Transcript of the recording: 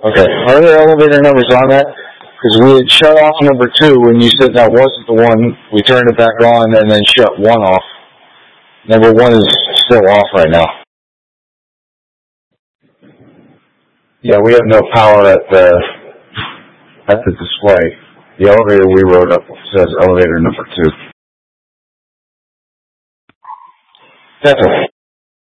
Okay. Are there elevator numbers on that? Because we had shut off number 2 when you said that wasn't the one. We turned it back on and then shut 1 off. Number 1 is still off right now. Yeah, we have no power at the display. The elevator we rode up says elevator number 2. Definitely.